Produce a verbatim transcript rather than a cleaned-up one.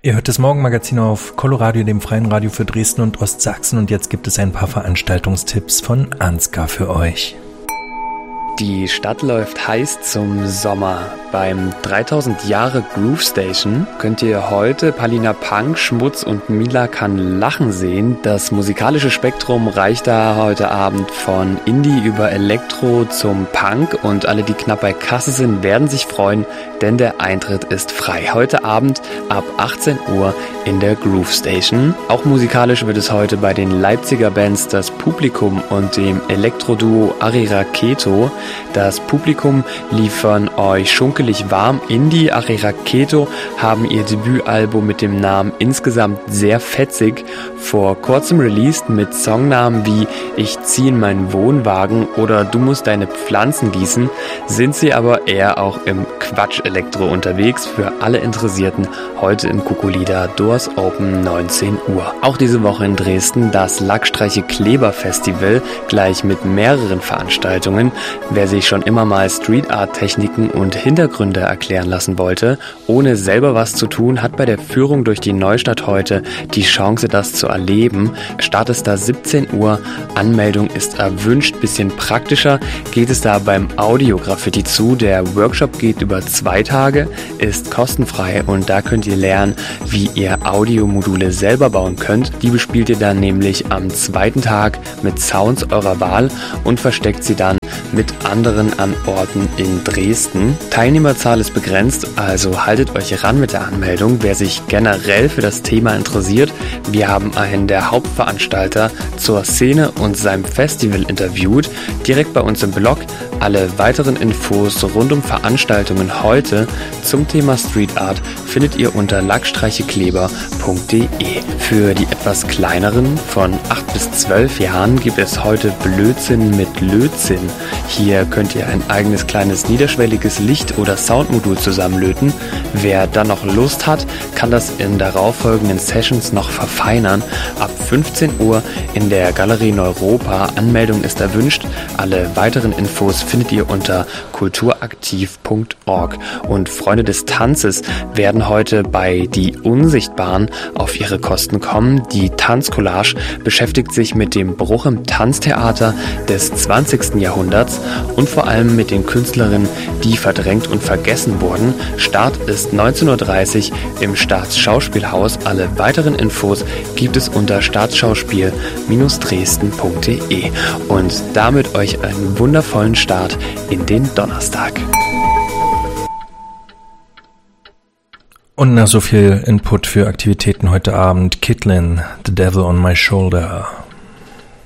Ihr hört das Morgenmagazin auf Coloradio, dem freien Radio für Dresden und Ostsachsen, und jetzt gibt es ein paar Veranstaltungstipps von Ansgar für euch. Die Stadt läuft heiß zum Sommer. Beim dreitausend Jahre Groove Station könnt ihr heute Palina Punk, Schmutz und Mila kann lachen sehen. Das musikalische Spektrum reicht da heute Abend von Indie über Elektro zum Punk, und alle, die knapp bei Kasse sind, werden sich freuen, denn der Eintritt ist frei. Heute Abend ab achtzehn Uhr in der Groove Station. Auch musikalisch wird es heute bei den Leipziger Bands Das Publikum und dem Elektroduo Ariraketo. Das Publikum liefern euch schunkelig warm Indie. Ariraketo haben ihr Debütalbum mit dem Namen Insgesamt sehr fetzig vor kurzem released mit Songnamen wie Ich zieh in meinen Wohnwagen oder Du musst deine Pflanzen gießen, sind sie aber eher auch im Quatsch-Elektro unterwegs. Für alle Interessierten heute im Kukulida Doors Open neunzehn Uhr. Auch diese Woche in Dresden das Lackstreiche Kleber Festival, gleich mit mehreren Veranstaltungen. Wer sich schon immer mal Street Art Techniken und Hintergründe erklären lassen wollte, ohne selber was zu tun, hat bei der Führung durch die Neustadt heute die Chance, das zu erleben. Start ist da siebzehn Uhr, Anmeldung ist erwünscht. Bisschen praktischer geht es da beim Audio-Graffiti zu. Der Workshop geht über zwei Tage, ist kostenfrei, und da könnt ihr lernen, wie ihr Audiomodule selber bauen könnt. Die bespielt ihr dann nämlich am zweiten Tag mit Sounds eurer Wahl und versteckt sie dann mit anderen an Orten in Dresden. Teilnehmerzahl ist begrenzt, also haltet euch ran mit der Anmeldung. Wer sich generell für das Thema interessiert, wir haben einen der Hauptveranstalter zur Szene und seinem Festival interviewt, direkt bei uns im Blog. Alle weiteren Infos rund um Veranstaltungen heute zum Thema Street Art findet ihr unter lackstreichekleber punkt de. Für die etwas kleineren von acht bis zwölf Jahren gibt es heute Blödsinn mit Lötzinn. Hier könnt ihr ein eigenes kleines niederschwelliges Licht- oder Soundmodul zusammenlöten. Wer dann noch Lust hat, kann das in darauffolgenden Sessions noch verfeinern. Ab fünfzehn Uhr in der Galerie Neuropa. Anmeldung ist erwünscht. Alle weiteren Infos findet ihr unter kulturaktiv punkt org. Und Freunde des Tanzes werden heute bei Die Unsichtbaren auf ihre Kosten kommen. Die Tanzcollage beschäftigt sich mit dem Bruch im Tanztheater des zwanzigsten Jahrhunderts und vor allem mit den Künstlerinnen, die verdrängt und vergessen wurden. Start ist neunzehn Uhr dreißig im Staatsschauspielhaus. Alle weiteren Infos gibt es unter staatsschauspiel Dresden punkt de. Und damit euch einen wundervollen Start in den Donnerstag. Und nach so viel Input für Aktivitäten heute Abend, Kitlin, The Devil on My Shoulder.